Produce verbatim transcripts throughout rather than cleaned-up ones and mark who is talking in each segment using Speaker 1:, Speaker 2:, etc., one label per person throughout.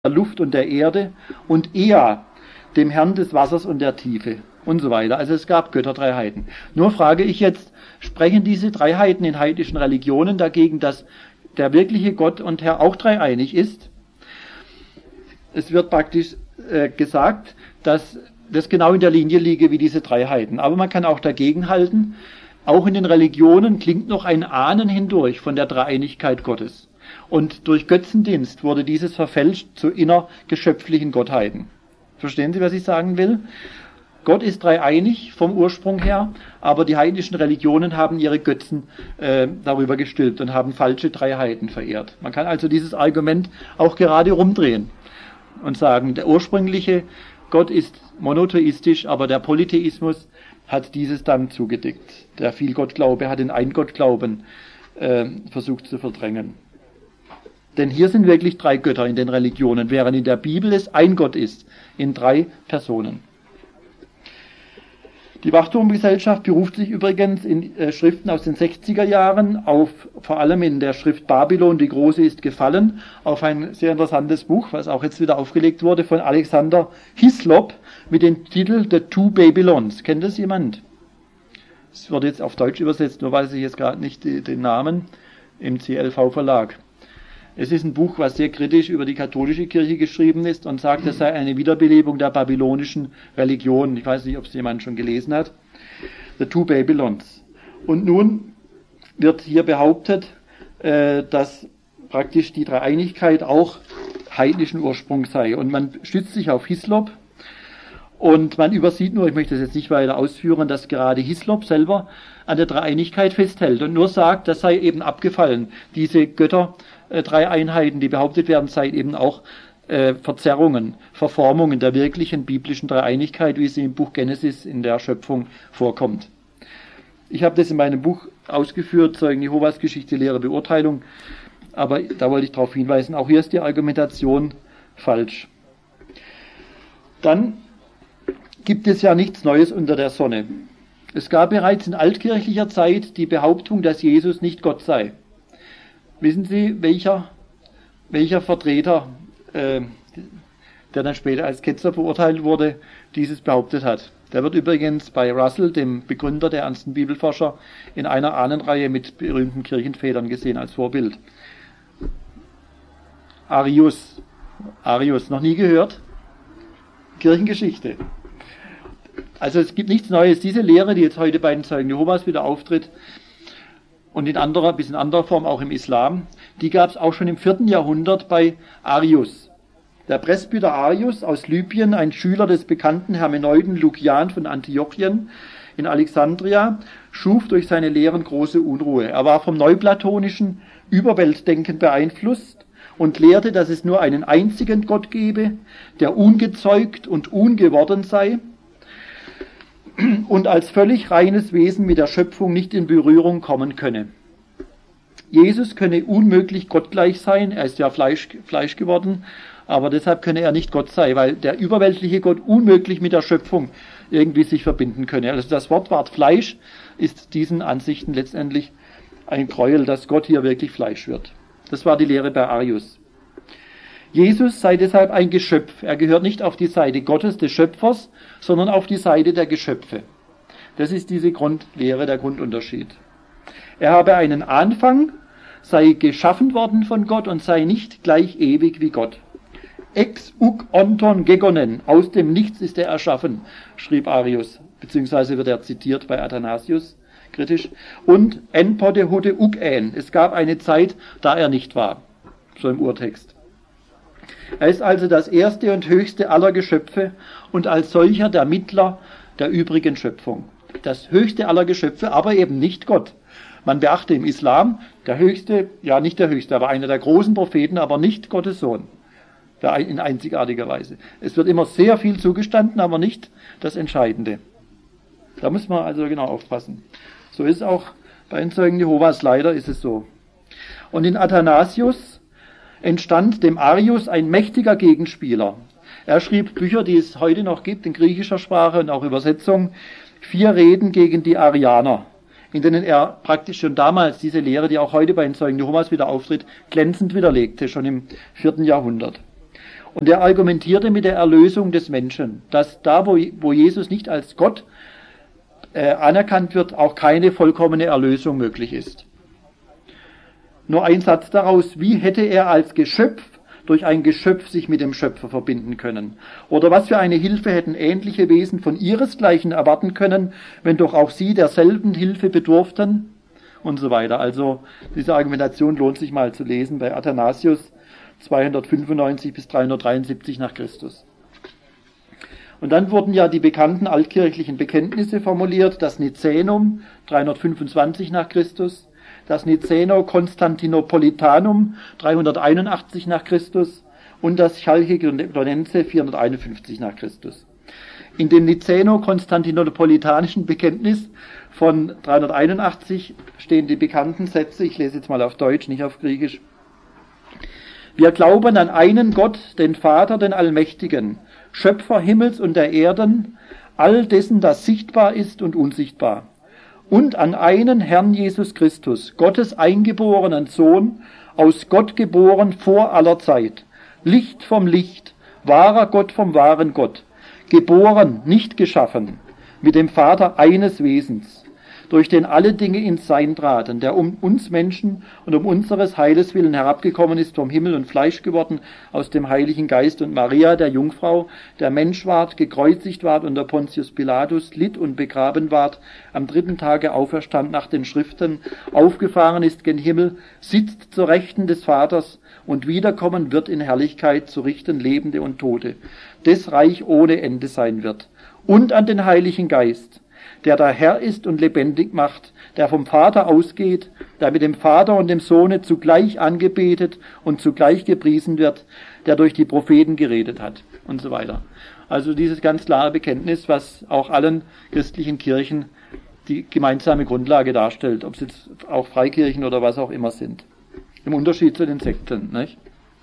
Speaker 1: der Luft und der Erde und Ea, dem Herrn des Wassers und der Tiefe und so weiter. Also es gab Götterdreiheiten. Nur frage ich jetzt, sprechen diese Dreiheiten in heidnischen Religionen dagegen, dass der wirkliche Gott und Herr auch dreieinig ist? Es wird praktisch äh, gesagt, dass das genau in der Linie liege wie diese Dreiheiten. Aber man kann auch dagegen halten, auch in den Religionen klingt noch ein Ahnen hindurch von der Dreieinigkeit Gottes. Und durch Götzendienst wurde dieses verfälscht zu innergeschöpflichen Gottheiten. Verstehen Sie, was ich sagen will? Gott ist dreieinig vom Ursprung her, aber die heidnischen Religionen haben ihre Götzen äh, darüber gestülpt und haben falsche Dreiheiten verehrt. Man kann also dieses Argument auch gerade rumdrehen und sagen, der ursprüngliche Gott ist monotheistisch, aber der Polytheismus hat dieses dann zugedeckt. Der Vielgottglaube hat den Eingottglauben äh, versucht zu verdrängen. Denn hier sind wirklich drei Götter in den Religionen, während in der Bibel es ein Gott ist, in drei Personen. Die Wachturmgesellschaft beruft sich übrigens in äh, Schriften aus den sechziger Jahren auf, vor allem in der Schrift Babylon, die Große ist gefallen, auf ein sehr interessantes Buch, was auch jetzt wieder aufgelegt wurde, von Alexander Hislop mit dem Titel The Two Babylons. Kennt das jemand? Es wurde jetzt auf Deutsch übersetzt, nur weiß ich jetzt gerade nicht die, den Namen, im C L V-Verlag. Es ist ein Buch, was sehr kritisch über die katholische Kirche geschrieben ist und sagt, es sei eine Wiederbelebung der babylonischen Religion. Ich weiß nicht, ob es jemand schon gelesen hat. The Two Babylons. Und nun wird hier behauptet, äh, dass praktisch die Dreieinigkeit auch heidnischen Ursprung sei. Und man stützt sich auf Hislop und man übersieht nur, ich möchte das jetzt nicht weiter ausführen, dass gerade Hislop selber an der Dreieinigkeit festhält und nur sagt, das sei eben abgefallen. Diese Götter, äh, drei Einheiten, die behauptet werden, seien eben auch äh, Verzerrungen, Verformungen der wirklichen biblischen Dreieinigkeit, wie sie im Buch Genesis in der Schöpfung vorkommt. Ich habe das in meinem Buch ausgeführt, Zeugen Jehovas, Geschichte, Lehre, Beurteilung, aber da wollte ich darauf hinweisen, auch hier ist die Argumentation falsch. Dann gibt es ja nichts Neues unter der Sonne. Es gab bereits in altkirchlicher Zeit die Behauptung, dass Jesus nicht Gott sei. Wissen Sie, welcher, welcher Vertreter, äh, der dann später als Ketzer verurteilt wurde, dieses behauptet hat? Der wird übrigens bei Russell, dem Begründer der ernsten Bibelforscher, in einer Ahnenreihe mit berühmten Kirchenvätern gesehen als Vorbild. Arius. Arius, noch nie gehört? Kirchengeschichte. Also es gibt nichts Neues. Diese Lehre, die jetzt heute bei den Zeugen Jehovas wieder auftritt und in anderer, bis in anderer Form auch im Islam, die gab es auch schon im vierten Jahrhundert bei Arius. Der Presbyter Arius aus Libyen, ein Schüler des bekannten Hermeneuten Lukian von Antiochien in Alexandria, schuf durch seine Lehren große Unruhe. Er war vom neuplatonischen Überweltdenken beeinflusst und lehrte, dass es nur einen einzigen Gott gebe, der ungezeugt und ungeworden sei und als völlig reines Wesen mit der Schöpfung nicht in Berührung kommen könne. Jesus könne unmöglich gottgleich sein, er ist ja Fleisch, Fleisch geworden, aber deshalb könne er nicht Gott sein, weil der überweltliche Gott unmöglich mit der Schöpfung irgendwie sich verbinden könne. Also das Wortwort Fleisch ist diesen Ansichten letztendlich ein Gräuel, dass Gott hier wirklich Fleisch wird. Das war die Lehre bei Arius. Jesus sei deshalb ein Geschöpf. Er gehört nicht auf die Seite Gottes, des Schöpfers, sondern auf die Seite der Geschöpfe. Das ist diese Grundlehre, der Grundunterschied. Er habe einen Anfang, sei geschaffen worden von Gott und sei nicht gleich ewig wie Gott. Ex uk onton gegonen, aus dem Nichts ist er erschaffen, schrieb Arius, beziehungsweise wird er zitiert bei Athanasius, kritisch. Und en pote hote uk en, es gab eine Zeit, da er nicht war, so im Urtext. Er ist also das erste und höchste aller Geschöpfe und als solcher der Mittler der übrigen Schöpfung. Das höchste aller Geschöpfe, aber eben nicht Gott. Man beachte im Islam, der höchste, ja nicht der höchste, aber einer der großen Propheten, aber nicht Gottes Sohn. In einzigartiger Weise. Es wird immer sehr viel zugestanden, aber nicht das Entscheidende. Da muss man also genau aufpassen. So ist es auch bei den Zeugen Jehovas, leider ist es so. Und in Athanasius entstand dem Arius ein mächtiger Gegenspieler. Er schrieb Bücher, die es heute noch gibt, in griechischer Sprache und auch Übersetzung, vier Reden gegen die Arianer, in denen er praktisch schon damals diese Lehre, die auch heute bei den Zeugen Jehovas wieder auftritt, glänzend widerlegte, schon im vierten Jahrhundert. Und er argumentierte mit der Erlösung des Menschen, dass da, wo, wo Jesus nicht als Gott äh, anerkannt wird, auch keine vollkommene Erlösung möglich ist. Nur ein Satz daraus: Wie hätte er als Geschöpf durch ein Geschöpf sich mit dem Schöpfer verbinden können? Oder was für eine Hilfe hätten ähnliche Wesen von ihresgleichen erwarten können, wenn doch auch sie derselben Hilfe bedurften? Und so weiter. Also diese Argumentation lohnt sich mal zu lesen bei Athanasius zweihundertfünfundneunzig bis dreihundertdreiundsiebzig nach Christus. Und dann wurden ja die bekannten altkirchlichen Bekenntnisse formuliert: das Nicänum dreihundertfünfundzwanzig nach Christus, das Nicäno-Konstantinopolitanum dreihunderteinundachtzig nach Christus und das Chalcedonense vierhunderteinundfünfzig nach Christus. In dem Nicäno-Konstantinopolitanischen Bekenntnis von dreihunderteinundachtzig stehen die bekannten Sätze, ich lese jetzt mal auf Deutsch, nicht auf Griechisch. Wir glauben an einen Gott, den Vater, den Allmächtigen, Schöpfer Himmels und der Erden, all dessen, das sichtbar ist und unsichtbar. Und an einen Herrn Jesus Christus, Gottes eingeborenen Sohn, aus Gott geboren vor aller Zeit, Licht vom Licht, wahrer Gott vom wahren Gott, geboren, nicht geschaffen, mit dem Vater eines Wesens, durch den alle Dinge ins Sein traten, der um uns Menschen und um unseres Heiles willen herabgekommen ist, vom Himmel und Fleisch geworden, aus dem Heiligen Geist und Maria, der Jungfrau, der Mensch ward, gekreuzigt ward unter Pontius Pilatus, litt und begraben ward, am dritten Tage auferstand nach den Schriften, aufgefahren ist gen Himmel, sitzt zur Rechten des Vaters und wiederkommen wird in Herrlichkeit zu richten Lebende und Tote, des Reich ohne Ende sein wird. Und an den Heiligen Geist, der der Herr ist und lebendig macht, der vom Vater ausgeht, der mit dem Vater und dem Sohne zugleich angebetet und zugleich gepriesen wird, der durch die Propheten geredet hat und so weiter. Also dieses ganz klare Bekenntnis, was auch allen christlichen Kirchen die gemeinsame Grundlage darstellt, ob es jetzt auch Freikirchen oder was auch immer sind. Im Unterschied zu den Sekten, nicht?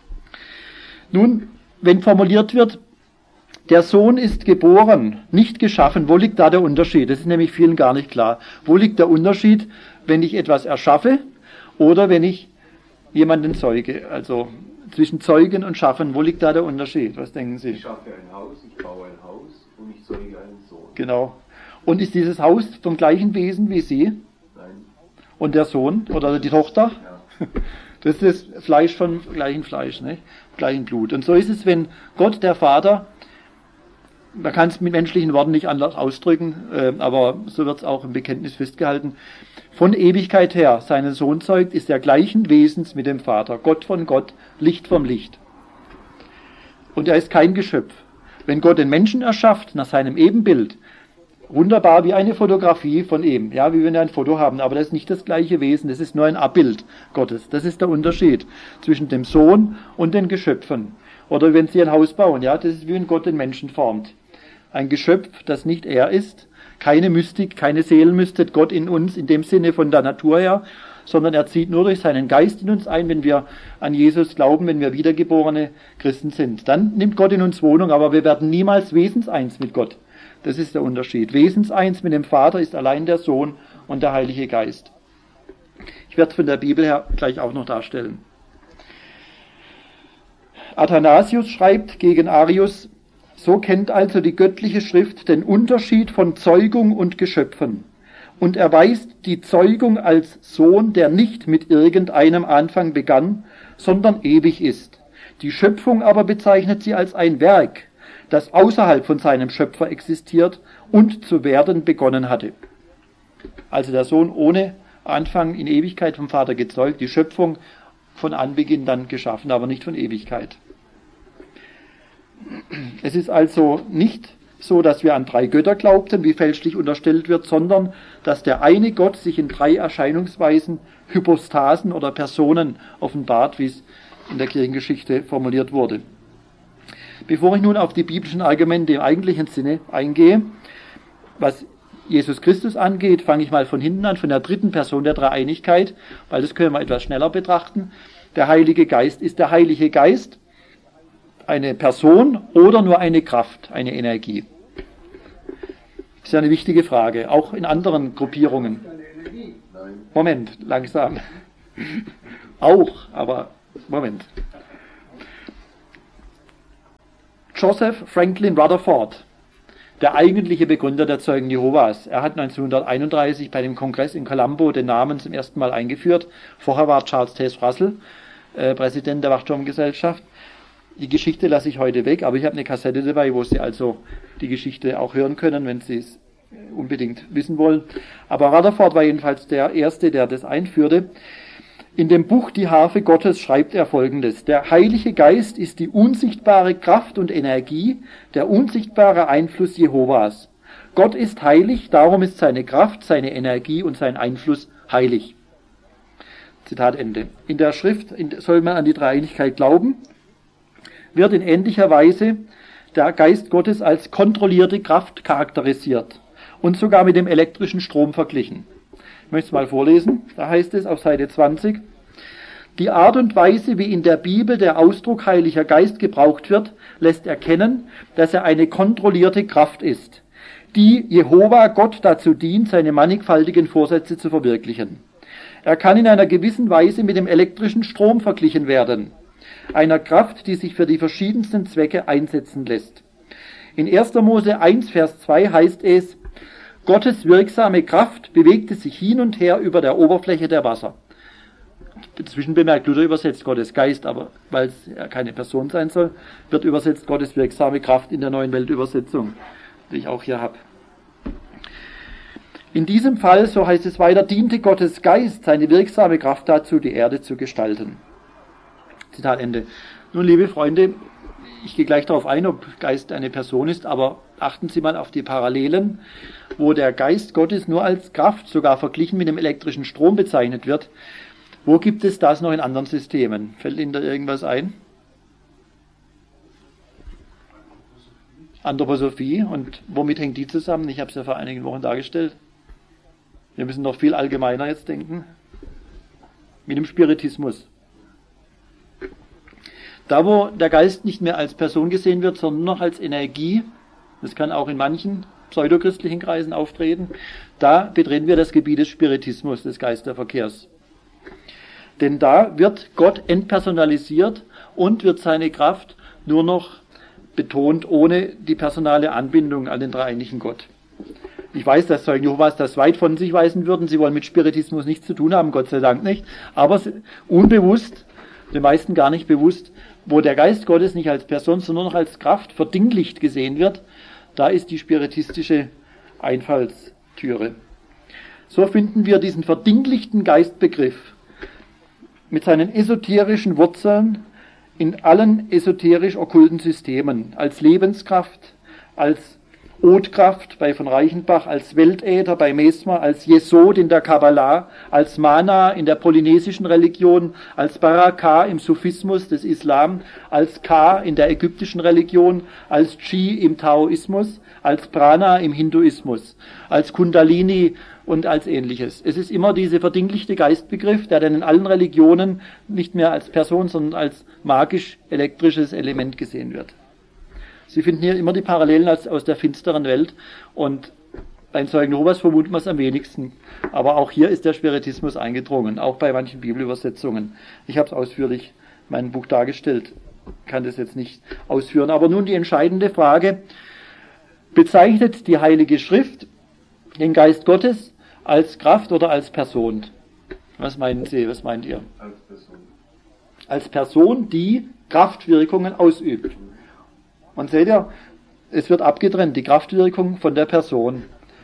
Speaker 1: Nun, wenn formuliert wird, der Sohn ist geboren, nicht geschaffen. Wo liegt da der Unterschied? Das ist nämlich vielen gar nicht klar. Wo liegt der Unterschied, wenn ich etwas erschaffe oder wenn ich jemanden zeuge? Also zwischen Zeugen und Schaffen, wo liegt da der Unterschied? Was denken Sie?
Speaker 2: Ich schaffe ein Haus, ich baue ein Haus und ich zeuge einen Sohn.
Speaker 1: Genau. Und ist dieses Haus vom gleichen Wesen wie Sie?
Speaker 2: Nein.
Speaker 1: Und der Sohn oder die Tochter?
Speaker 2: Ja.
Speaker 1: Das ist das Fleisch von gleichem Fleisch, nicht? Gleichen Blut. Und so ist es, wenn Gott, der Vater, man kann es mit menschlichen Worten nicht anders ausdrücken, äh, aber so wird es auch im Bekenntnis festgehalten, von Ewigkeit her seinen Sohn zeugt, ist er gleichen Wesens mit dem Vater, Gott von Gott, Licht vom Licht. Und er ist kein Geschöpf. Wenn Gott den Menschen erschafft, nach seinem Ebenbild, wunderbar wie eine Fotografie von ihm, ja, wie wenn wir ein Foto haben, aber das ist nicht das gleiche Wesen, das ist nur ein Abbild Gottes. Das ist der Unterschied zwischen dem Sohn und den Geschöpfen. Oder wenn Sie ein Haus bauen, ja, das ist wie wenn Gott den Menschen formt. Ein Geschöpf, das nicht er ist, keine Mystik, keine Seelenmystik, Gott in uns in dem Sinne von der Natur her, sondern er zieht nur durch seinen Geist in uns ein, wenn wir an Jesus glauben, wenn wir wiedergeborene Christen sind. Dann nimmt Gott in uns Wohnung, aber wir werden niemals wesenseins mit Gott. Das ist der Unterschied. Wesenseins mit dem Vater ist allein der Sohn und der Heilige Geist. Ich werde es von der Bibel her gleich auch noch darstellen. Athanasius schreibt gegen Arius: So kennt also die göttliche Schrift den Unterschied von Zeugung und Geschöpfen und erweist die Zeugung als Sohn, der nicht mit irgendeinem Anfang begann, sondern ewig ist. Die Schöpfung aber bezeichnet sie als ein Werk, das außerhalb von seinem Schöpfer existiert und zu werden begonnen hatte. Also der Sohn ohne Anfang in Ewigkeit vom Vater gezeugt, die Schöpfung von Anbeginn dann geschaffen, aber nicht von Ewigkeit. Es ist also nicht so, dass wir an drei Götter glaubten, wie fälschlich unterstellt wird, sondern dass der eine Gott sich in drei Erscheinungsweisen, Hypostasen oder Personen offenbart, wie es in der Kirchengeschichte formuliert wurde. Bevor ich nun auf die biblischen Argumente im eigentlichen Sinne eingehe, was Jesus Christus angeht, fange ich mal von hinten an, von der dritten Person der Dreieinigkeit, weil das können wir etwas schneller betrachten. Der Heilige Geist. Ist der Heilige Geist eine Person oder nur eine Kraft, eine Energie? Das ist ja eine wichtige Frage, auch in anderen Gruppierungen. Moment, langsam. Auch, aber Moment. Joseph Franklin Rutherford, der eigentliche Begründer der Zeugen Jehovas. Er hat neunzehnhunderteinunddreißig bei dem Kongress in Colombo den Namen zum ersten Mal eingeführt. Vorher war Charles Taze Russell äh, Präsident der Wachturmgesellschaft. Die Geschichte lasse ich heute weg, aber ich habe eine Kassette dabei, wo Sie also die Geschichte auch hören können, wenn Sie es unbedingt wissen wollen. Aber Rutherford war jedenfalls der Erste, der das einführte. In dem Buch Die Harfe Gottes schreibt er Folgendes: Der Heilige Geist ist die unsichtbare Kraft und Energie, der unsichtbare Einfluss Jehovas. Gott ist heilig, darum ist seine Kraft, seine Energie und sein Einfluss heilig. Zitat Ende. In der Schrift soll man an die Dreieinigkeit glauben, wird in ähnlicher Weise der Geist Gottes als kontrollierte Kraft charakterisiert und sogar mit dem elektrischen Strom verglichen. Ich möchte es mal vorlesen. Da heißt es auf Seite zwanzig: Die Art und Weise, wie in der Bibel der Ausdruck Heiliger Geist gebraucht wird, lässt erkennen, dass er eine kontrollierte Kraft ist, die Jehova Gott dazu dient, seine mannigfaltigen Vorsätze zu verwirklichen. Er kann in einer gewissen Weise mit dem elektrischen Strom verglichen werden, einer Kraft, die sich für die verschiedensten Zwecke einsetzen lässt. In erster Mose eins, Vers zwei heißt es: Gottes wirksame Kraft bewegte sich hin und her über der Oberfläche der Wasser. Zwischenbemerkt, Luther übersetzt Gottes Geist, aber weil es ja keine Person sein soll, wird übersetzt Gottes wirksame Kraft in der Neuen Weltübersetzung, die ich auch hier habe. In diesem Fall, so heißt es weiter, diente Gottes Geist, seine wirksame Kraft dazu, die Erde zu gestalten. Zitat Ende. Nun, liebe Freunde, ich gehe gleich darauf ein, ob Geist eine Person ist, aber achten Sie mal auf die Parallelen, wo der Geist Gottes nur als Kraft, sogar verglichen mit dem elektrischen Strom bezeichnet wird. Wo gibt es das noch in anderen Systemen? Fällt Ihnen da irgendwas ein? Anthroposophie. Und womit hängt die zusammen? Ich habe es ja vor einigen Wochen dargestellt. Wir müssen noch viel allgemeiner jetzt denken. Mit dem Spiritismus. Da, wo der Geist nicht mehr als Person gesehen wird, sondern nur noch als Energie, das kann auch in manchen pseudochristlichen Kreisen auftreten, da betreten wir das Gebiet des Spiritismus, des Geisterverkehrs. Denn da wird Gott entpersonalisiert und wird seine Kraft nur noch betont, ohne die personale Anbindung an den dreieinigen Gott. Ich weiß, dass Zeugen Jehovas das weit von sich weisen würden. Sie wollen mit Spiritismus nichts zu tun haben, Gott sei Dank nicht. Aber unbewusst, den meisten gar nicht bewusst, wo der Geist Gottes nicht als Person, sondern nur noch als Kraft verdinglicht gesehen wird, da ist die spiritistische Einfallstüre. So finden wir diesen verdinglichten Geistbegriff mit seinen esoterischen Wurzeln in allen esoterisch-okkulten Systemen, als Lebenskraft, als Odkraft bei von Reichenbach, als Weltäther bei Mesmer, als Jesod in der Kabbalah, als Mana in der polynesischen Religion, als Baraka im Sufismus des Islam, als Ka in der ägyptischen Religion, als Chi im Taoismus, als Prana im Hinduismus, als Kundalini und als Ähnliches. Es ist immer dieser verdinglichte Geistbegriff, der dann in allen Religionen nicht mehr als Person, sondern als magisch-elektrisches Element gesehen wird. Sie finden hier immer die Parallelen aus, aus der finsteren Welt und bei den Zeugen Jehovas vermutet man es am wenigsten. Aber auch hier ist der Spiritismus eingedrungen, auch bei manchen Bibelübersetzungen. Ich habe es ausführlich in meinem Buch dargestellt, kann das jetzt nicht ausführen. Aber nun die entscheidende Frage: Bezeichnet die Heilige Schrift den Geist Gottes als Kraft oder als Person? Was meinen Sie, was meint ihr?
Speaker 2: Als Person.
Speaker 1: Als Person, die Kraftwirkungen ausübt. Und seht ihr, es wird abgetrennt, die Kraftwirkung von der Person.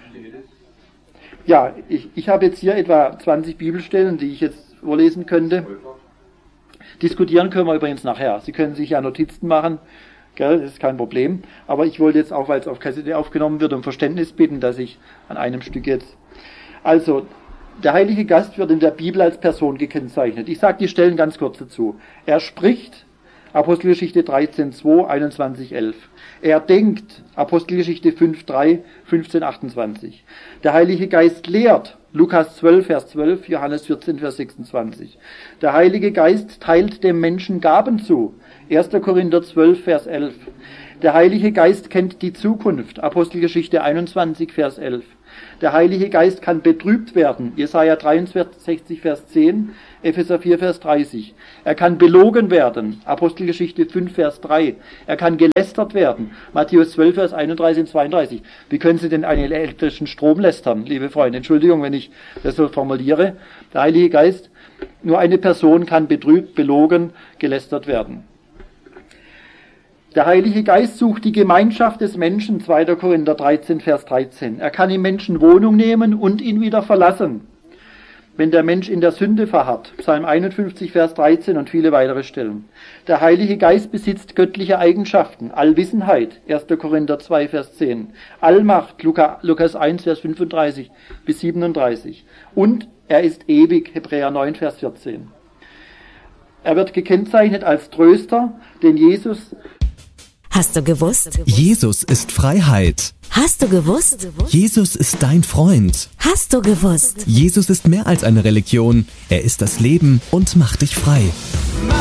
Speaker 1: Ja, ich, ich habe jetzt hier etwa zwanzig Bibelstellen, die ich jetzt vorlesen könnte. Diskutieren können wir übrigens nachher. Sie können sich ja Notizen machen, gell, das ist kein Problem. Aber ich wollte jetzt auch, weil es auf Kassette aufgenommen wird, um Verständnis bitten, dass ich an einem Stück jetzt... Also, der Heilige Geist wird in der Bibel als Person gekennzeichnet. Ich sage die Stellen ganz kurz dazu. Er spricht, Apostelgeschichte dreizehn zwei, einundzwanzig elf. Er denkt, Apostelgeschichte fünf drei, fünfzehn achtundzwanzig. Der Heilige Geist lehrt, Lukas zwölf, Vers zwölf, Johannes vierzehn, Vers sechsundzwanzig. Der Heilige Geist teilt dem Menschen Gaben zu, erster Korinther zwölf, Vers elf. Der Heilige Geist kennt die Zukunft, Apostelgeschichte einundzwanzig, Vers elf. Der Heilige Geist kann betrübt werden. Jesaja dreiundsechzig, Vers zehn, Epheser vier, Vers dreißig. Er kann belogen werden. Apostelgeschichte fünf, Vers drei. Er kann gelästert werden. Matthäus zwölf, Vers einunddreißig und zweiunddreißig. Wie können Sie denn einen elektrischen Strom lästern, liebe Freunde? Entschuldigung, wenn ich das so formuliere. Der Heilige Geist, nur eine Person kann betrübt, belogen, gelästert werden. Der Heilige Geist sucht die Gemeinschaft des Menschen, zweiter Korinther dreizehn, Vers dreizehn. Er kann im Menschen Wohnung nehmen und ihn wieder verlassen, wenn der Mensch in der Sünde verharrt. Psalm einundfünfzig, Vers dreizehn und viele weitere Stellen. Der Heilige Geist besitzt göttliche Eigenschaften, Allwissenheit, erster Korinther zwei, Vers zehn. Allmacht, Lukas eins, Vers fünfunddreißig bis siebenunddreißig. Und er ist ewig, Hebräer neun, Vers vierzehn. Er wird gekennzeichnet als Tröster, den Jesus...
Speaker 3: Hast du gewusst?
Speaker 4: Jesus ist Freiheit.
Speaker 3: Hast du gewusst?
Speaker 4: Jesus ist dein Freund.
Speaker 3: Hast du gewusst?
Speaker 4: Jesus ist mehr als eine Religion. Er ist das Leben und macht dich frei.